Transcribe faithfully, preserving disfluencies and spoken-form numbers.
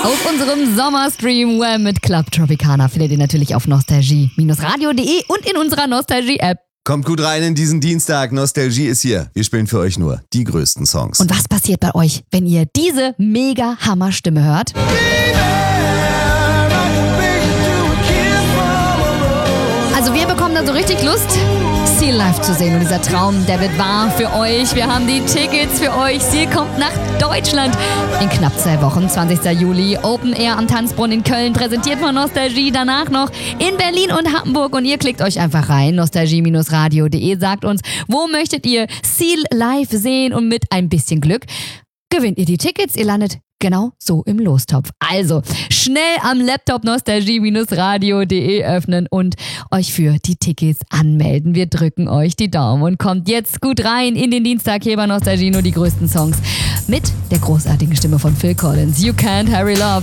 Auf unserem Sommerstream Wham mit Club Tropicana findet ihr natürlich auf nostalgie radio punkt de und in unserer Nostalgie-App. Kommt gut rein in diesen Dienstag. Nostalgie ist hier. Wir spielen für euch nur die größten Songs. Und was passiert bei euch, wenn ihr diese mega Hammer-Stimme hört? Also wir bekommen da so richtig Lust, Seal live zu sehen. Und dieser Traum, der wird wahr für euch. Wir haben die Tickets für euch. Seal kommt nach Deutschland in knapp zwei Wochen. zwanzigster Juli, Open Air am Tanzbrunnen in Köln, präsentiert von Nostalgie. Danach noch in Berlin und Hamburg. Und ihr klickt euch einfach rein, nostalgie radio punkt de, sagt uns, wo möchtet ihr Seal live sehen? Und mit ein bisschen Glück gewinnt ihr die Tickets. Ihr landet genau so im Lostopf. Also schnell am Laptop nostalgie radio punkt de öffnen und euch für die Tickets anmelden. Wir drücken euch die Daumen und kommt jetzt gut rein in den Dienstag hier bei Nostalgie, nur die größten Songs mit der großartigen Stimme von Phil Collins. You Can't Hurry Love.